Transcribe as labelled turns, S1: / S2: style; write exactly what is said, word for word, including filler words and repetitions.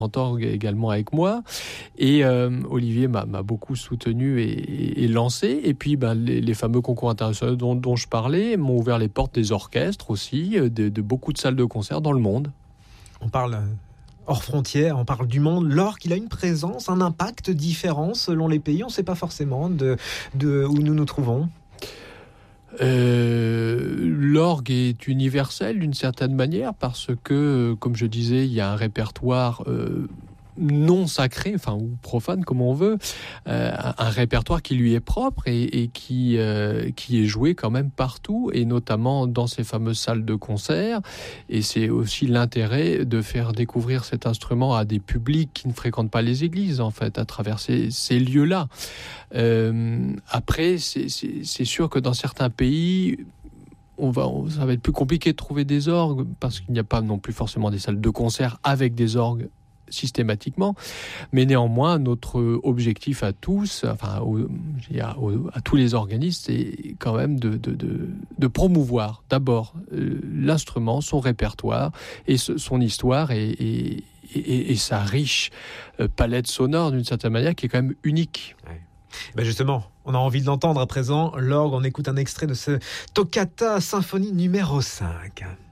S1: orgue également avec moi. Et euh, Olivier m'a, m'a beaucoup soutenu et, et, et lancé. Et puis, ben, les, les fameux concours internationaux dont, dont je parlais m'ont ouvert les portes des orchestres aussi, de, de beaucoup de salles de concert dans le monde.
S2: On parle hors frontières, on parle du monde. L'orgue, il a une présence, un impact différent selon les pays. On ne sait pas forcément de, de où nous nous trouvons.
S1: Euh, l'orgue est universel d'une certaine manière parce que, comme je disais, il y a un répertoire euh, non sacré, enfin ou profane comme on veut, euh, un répertoire qui lui est propre et, et qui euh, qui est joué quand même partout et notamment dans ces fameuses salles de concert. Et c'est aussi l'intérêt de faire découvrir cet instrument à des publics qui ne fréquentent pas les églises en fait à travers ces, ces lieux-là. Euh, après, c'est, c'est, c'est sûr que dans certains pays, on va, ça va être plus compliqué de trouver des orgues parce qu'il n'y a pas non plus forcément des salles de concert avec des orgues systématiquement, mais néanmoins notre objectif à tous, enfin au, à, au, à tous les organistes, c'est quand même de, de, de, de promouvoir d'abord euh, l'instrument, son répertoire et ce, son histoire et, et, et, et sa riche euh, palette sonore d'une certaine manière qui est quand même unique.
S2: Ouais. Ben justement, on a envie de l'entendre à présent. L'orgue, on écoute un extrait de ce Toccata Symphonie numéro cinq.